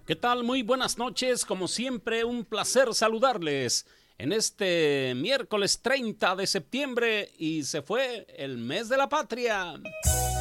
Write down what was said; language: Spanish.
¿Qué tal? Muy buenas noches, como siempre un placer saludarles en este miércoles 30 de septiembre y se fue el mes de la patria.